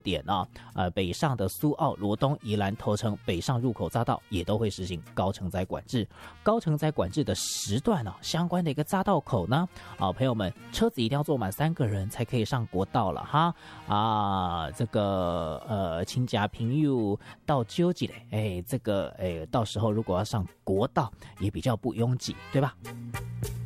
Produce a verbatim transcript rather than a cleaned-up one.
点啊，呃，北上的苏澳、罗东、宜兰、头城北上入口匝道也都会实行高承载管制。高承载管制的时段啊，相关的一个匝道口呢，啊，朋友们，车子一定要坐满三个人才可以上国道了哈。啊，这个呃，亲家朋友到纠集嘞，哎，这个哎，到时候如果要上国道也比较不拥挤，对吧？